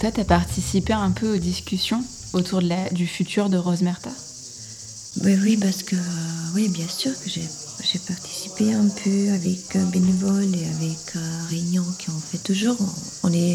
Toi, tu as participé un peu aux discussions autour du futur de Rosmerta? Oui, oui, parce que, oui, bien sûr que j'ai participé un peu avec bénévoles et avec réunions qu'on fait toujours. On est